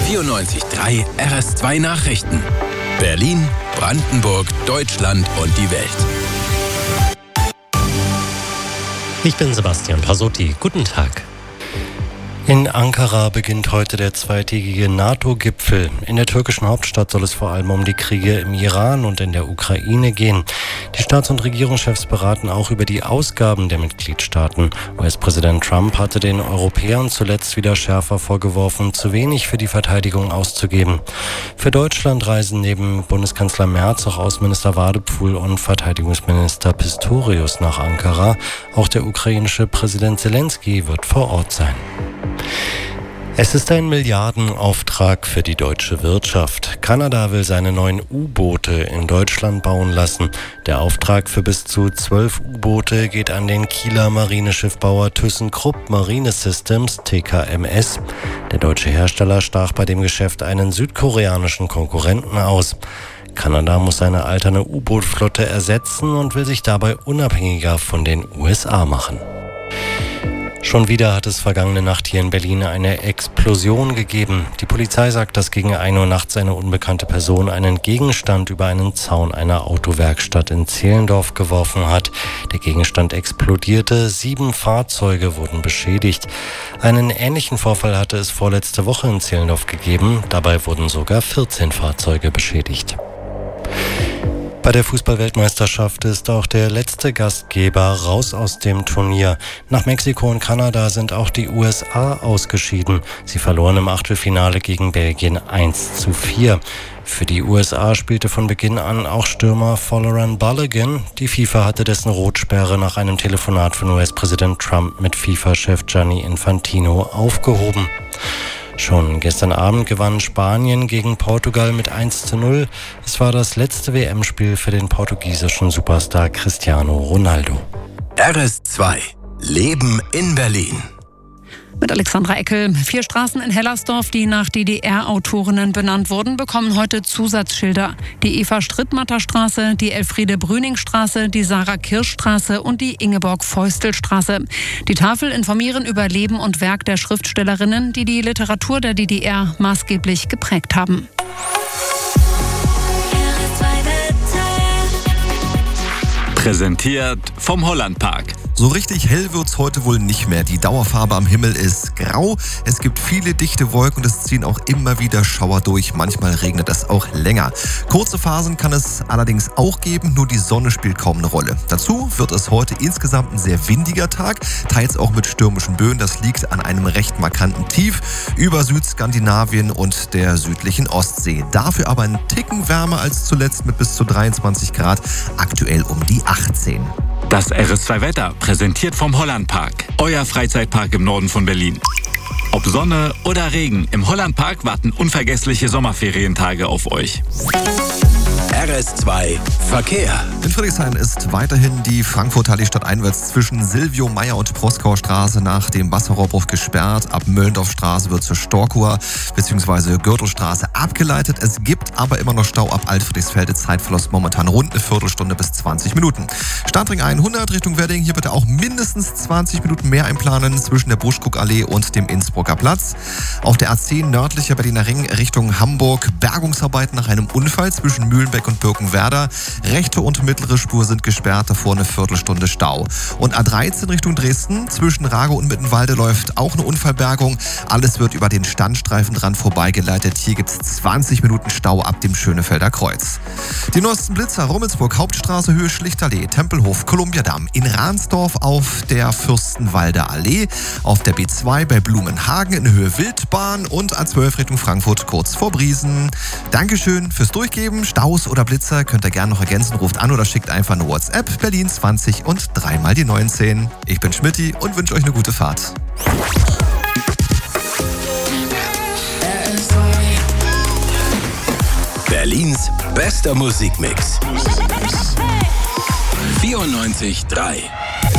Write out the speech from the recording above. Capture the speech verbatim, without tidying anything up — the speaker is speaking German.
vierundneunzig Komma drei R S zwei Nachrichten. Berlin, Brandenburg, Deutschland und die Welt. Ich bin Sebastian Pasotti. Guten Tag. In Ankara beginnt heute der zweitägige NATO-Gipfel. In der türkischen Hauptstadt soll es vor allem um die Kriege im Iran und in der Ukraine gehen. Die Staats- und Regierungschefs beraten auch über die Ausgaben der Mitgliedstaaten. U S-Präsident Trump hatte den Europäern zuletzt wieder schärfer vorgeworfen, zu wenig für die Verteidigung auszugeben. Für Deutschland reisen neben Bundeskanzler Merz auch Außenminister Wadephul und Verteidigungsminister Pistorius nach Ankara. Auch der ukrainische Präsident Zelensky wird vor Ort sein. Es ist ein Milliardenauftrag für die deutsche Wirtschaft. Kanada will seine neuen U-Boote in Deutschland bauen lassen. Der Auftrag für bis zu zwölf U-Boote geht an den Kieler Marineschiffbauer ThyssenKrupp Marine Systems, T K M S. Der deutsche Hersteller stach bei dem Geschäft einen südkoreanischen Konkurrenten aus. Kanada muss seine alternde U-Boot-Flotte ersetzen und will sich dabei unabhängiger von den U S A machen. Schon wieder hat es vergangene Nacht hier in Berlin eine Explosion gegeben. Die Polizei sagt, dass gegen ein Uhr nachts eine unbekannte Person einen Gegenstand über einen Zaun einer Autowerkstatt in Zehlendorf geworfen hat. Der Gegenstand explodierte, sieben Fahrzeuge wurden beschädigt. Einen ähnlichen Vorfall hatte es vorletzte Woche in Zehlendorf gegeben. Dabei wurden sogar vierzehn Fahrzeuge beschädigt. Bei der Fußball-Weltmeisterschaft ist auch der letzte Gastgeber raus aus dem Turnier. Nach Mexiko und Kanada sind auch die U S A ausgeschieden. Sie verloren im Achtelfinale gegen Belgien eins zu vier. Für die U S A spielte von Beginn an auch Stürmer Folarin Balogun. Die FIFA hatte dessen Rotsperre nach einem Telefonat von U S-Präsident Trump mit FIFA-Chef Gianni Infantino aufgehoben. Schon gestern Abend gewann Spanien gegen Portugal mit eins zu null. Es war das letzte W M-Spiel für den portugiesischen Superstar Cristiano Ronaldo. R S zwei. Leben in Berlin. Mit Alexandra Eckel. Vier Straßen in Hellersdorf, die nach D D R-Autorinnen benannt wurden, bekommen heute Zusatzschilder. Die Eva-Strittmatter-Straße, die Elfriede-Brüning-Straße, die Sarah-Kirsch-Straße und die Ingeborg-Feustel-Straße. Die Tafel informieren über Leben und Werk der Schriftstellerinnen, die die Literatur der D D R maßgeblich geprägt haben. Präsentiert vom Hollandpark. So richtig hell wird's heute wohl nicht mehr. Die Dauerfarbe am Himmel ist grau. Es gibt viele dichte Wolken und es ziehen auch immer wieder Schauer durch. Manchmal regnet es auch länger. Kurze Phasen kann es allerdings auch geben, nur die Sonne spielt kaum eine Rolle. Dazu wird es heute insgesamt ein sehr windiger Tag, teils auch mit stürmischen Böen. Das liegt an einem recht markanten Tief über Südskandinavien und der südlichen Ostsee. Dafür aber ein Ticken wärmer als zuletzt mit bis zu dreiundzwanzig Grad, aktuell um die achtzehn. Das R S zwei Wetter, präsentiert vom Hollandpark. Euer Freizeitpark im Norden von Berlin. Ob Sonne oder Regen, im Hollandpark warten unvergessliche Sommerferientage auf euch. R S zwei Verkehr. In Friedrichshain ist weiterhin die Frankfurt-Halle stadteinwärts zwischen Silvio Meyer und Proskaustraße nach dem Wasserrohrbruch gesperrt. Ab Möllendorfstraße wird zur Storkower bzw. Gürtelstraße abgeleitet. Es gibt aber immer noch Stau ab Altfriedrichsfelde. Zeitverlust momentan rund eine Viertelstunde bis zwanzig Minuten. Startring hundert Richtung Wedding. Hier bitte auch mindestens zwanzig Minuten mehr einplanen zwischen der Buschkuckallee und dem Innsbrucker Platz. Auf der A zehn nördlicher Berliner Ring Richtung Hamburg. Bergungsarbeiten nach einem Unfall zwischen Mühlenbeck und Birkenwerder. Rechte und mittlere Spur sind gesperrt, davor eine Viertelstunde Stau. Und A dreizehn Richtung Dresden, zwischen Rago und Mittenwalde läuft auch eine Unfallbergung. Alles wird über den Standstreifen dran vorbeigeleitet. Hier gibt es zwanzig Minuten Stau ab dem Schönefelder Kreuz. Die neuesten Blitzer: Rummelsburg, Hauptstraße, Höhe Schlichtallee, Tempelhof, Kolumbiadamm, in Ransdorf auf der Fürstenwalder Allee, auf der B zwei bei Blumenhagen in Höhe Wildbahn und A zwölf Richtung Frankfurt kurz vor Briesen. Dankeschön fürs Durchgeben. Staus oder Blitzer könnt ihr gerne noch ergänzen. Ruft an oder schickt einfach eine WhatsApp. Berlin zwanzig und dreimal die neunzehn. Ich bin Schmitty und wünsche euch eine gute Fahrt. Berlins bester Musikmix. vierundneunzig Komma drei